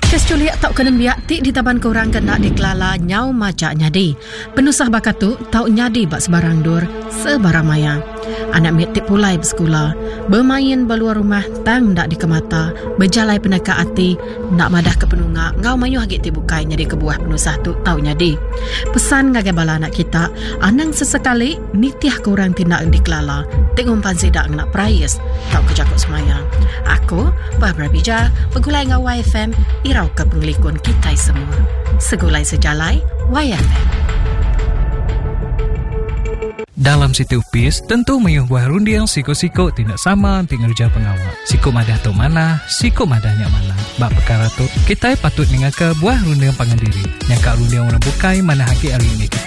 Kes culiak tau kena biak ti di taban korang kena dikelala nyau macak nyadi. Penusah bakatu tau nyadi bak sebarang dur sebarang maya. Anak mitik pulai bersekolah, bermain beluar rumah tang dak dikemata, berjalai peneka hati, nak madah ke penunga, ngau mayu hagit ti bukai nyadi kebuah penusah tu tau nyadi. Pesan ngagai bala anak kita, anang sesekali nitiah korang tindak dikelala, tengok umpan sidak nak prayes, tau kejakut semaya. Aku, Barbara Bija, pegulai ngau YFM, irau ke penglikun kita semua. Segulai sejalai, YFM. Dalam Siti Upis, tentu mayuh buah rundiang siko-siko tidak sama tinggal kerja pengawal. Siko madah tu mana, siko madahnya mana. Bak perkara tu, kita patut dengar ke buah rundiang pangandiri. Yang kak rundiang orang bukai mana haki hari ini.